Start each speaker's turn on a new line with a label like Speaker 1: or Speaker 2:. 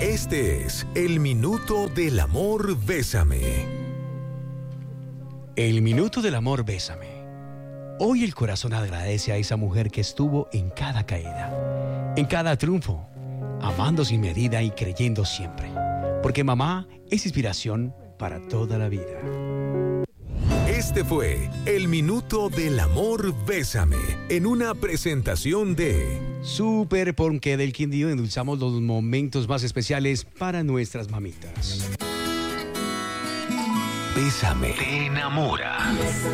Speaker 1: Este es el Minuto del Amor Bésame.
Speaker 2: El Minuto del Amor Bésame. Hoy el corazón agradece a esa mujer que estuvo en cada caída, en cada triunfo, amando sin medida y creyendo siempre. Porque mamá es inspiración para toda la vida.
Speaker 1: Este fue el Minuto del Amor Bésame, en una presentación de
Speaker 2: Super Ponqué del Quindío. Endulzamos los momentos más especiales para nuestras mamitas.
Speaker 1: Bésame, te enamora.